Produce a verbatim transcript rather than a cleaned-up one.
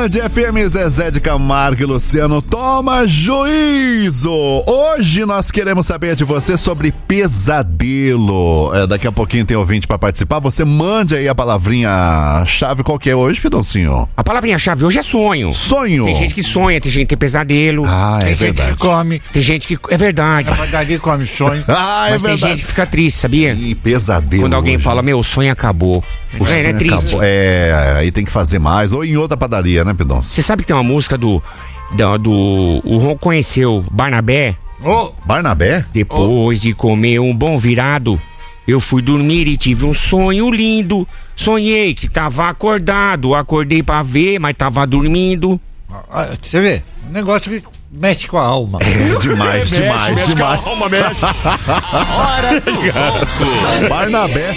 Band F M, Zezé de Camargo e Luciano, toma juízo. Hoje nós queremos saber de você sobre pesadelo. É, daqui a pouquinho tem ouvinte pra participar. Você mande aí a palavrinha-chave. Qual que é hoje, Pidoncinho? A palavrinha-chave hoje é sonho. Sonho. Tem gente que sonha, tem gente que tem pesadelo. Ah, é Tem verdade. gente que come. Tem gente que... É verdade. A padaria come sonho. Ah, é Mas tem verdade. gente que fica triste, sabia? E pesadelo. Quando alguém hoje. fala, meu, o sonho acabou. O é, sonho é triste. acabou. É, aí tem que fazer mais. Ou em outra padaria, né, Pidoncio? Você sabe que tem uma música do... Do... do o Ron conheceu Barnabé? Ô, Barnabé? Depois de comer um bom virado, eu fui dormir e tive um sonho lindo. Sonhei que tava acordado, acordei pra ver, mas tava dormindo. ah, você vê, um negócio que mexe com a alma. É demais, demais, demais. Calma, mexe. Hora do ronco. Barnabé.